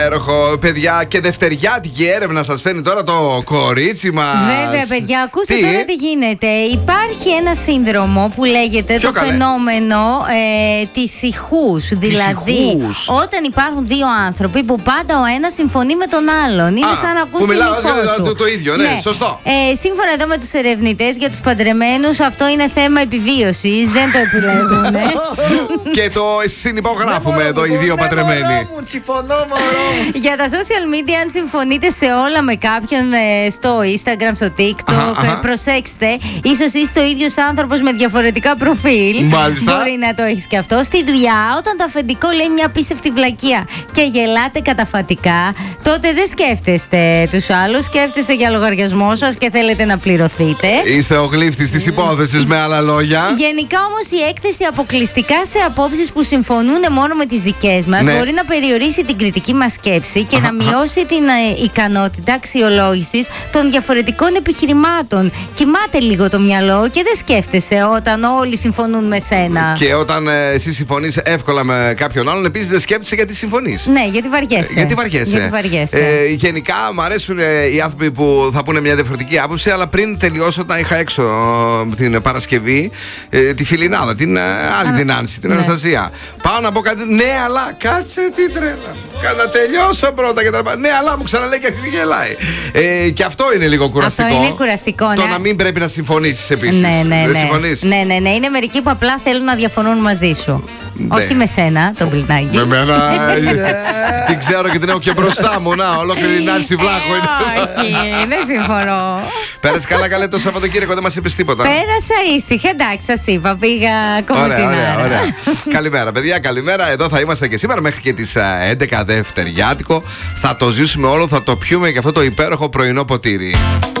Υπέροχο, παιδιά, και δευτεριάτικη έρευνα σας φέρνει τώρα το κορίτσι μας. Βέβαια, παιδιά, ακούστε τώρα τι γίνεται. Υπάρχει ένα σύνδρομο που λέγεται το φαινόμενο της ηχούς. Δηλαδή, όταν υπάρχουν δύο άνθρωποι που πάντα ο ένας συμφωνεί με τον άλλον. Είναι σαν να ακούς την ηχό σου. Το ίδιο, ναι, σωστό. Σύμφωνα εδώ με τους ερευνητές, για τους παντρεμένους αυτό είναι θέμα επιβίωσης. Δεν το επιλέγουν. Και το συνυπογράφουμε εδώ οι δύο παντρεμένοι. Για τα social media, αν συμφωνείτε σε όλα με κάποιον στο Instagram, στο TikTok, προσέξτε, ίσως είστε ο ίδιος άνθρωπος με διαφορετικά προφίλ. Μάλιστα. Μπορεί να το έχεις και αυτό. Στη δουλειά, όταν το αφεντικό λέει μια απίστευτη βλακεία και γελάτε καταφατικά, τότε δεν σκέφτεστε τους άλλους, σκέφτεστε για λογαριασμό σας και θέλετε να πληρωθείτε. Είστε ο γλύφτης της υπόθεσης, με άλλα λόγια. Γενικά όμως η έκθεση αποκλειστικά σε απόψεις που συμφωνούν μόνο με τις δικές μας μπορεί να περιορίσει την κριτική μας σκέψη και να μειώσει την ικανότητα αξιολόγησης των διαφορετικών επιχειρημάτων. Κοιμάται λίγο το μυαλό και δεν σκέφτεσαι όταν όλοι συμφωνούν με σένα. Και όταν εσύ συμφωνείς εύκολα με κάποιον άλλον, επίσης δεν σκέφτεσαι γιατί συμφωνείς. Ναι, γιατί βαριέσαι. Γενικά μου αρέσουν οι άνθρωποι που θα πούνε μια διαφορετική άποψη, αλλά πριν τελειώσω, όταν είχα έξω την Παρασκευή τη Φιλινάδα, την άλλη την Άνση, την Αναστασία. Πάω να πω κάτι. Ναι, αλλά κάτσε τι τρέλα. Να τελειώσω πρώτα και τα λοιπά. Ναι, αλλά μου ξαναλέει και ξεγελάει. Και αυτό είναι λίγο κουραστικό. Αυτό είναι κουραστικό. Το να μην πρέπει να συμφωνήσεις επίσης. Δεν συμφωνείς? Ναι. Είναι μερικοί που απλά θέλουν να διαφωνούν μαζί σου. Όχι με σένα, τον Πλινάκη. Με μένα. Την ξέρω και την έχω και μπροστά μου. Να, ολόκληρη την Άνση Βλάχο είναι. Όχι, δεν συμφωνώ. Πέρασε καλά το Σαββατοκύριακο, δεν μας είπες τίποτα. Πέρασα ήσυχα, εντάξει, σας είπα. Πήγα κομμωτινά. Ωραία. Καλημέρα, παιδιά, καλημέρα. Εδώ θα είμαστε και σήμερα μέχρι και τις 11 δευτεριάτικο. Θα το ζήσουμε όλο, θα το πιούμε και αυτό το υπέροχο πρωινό ποτήρι.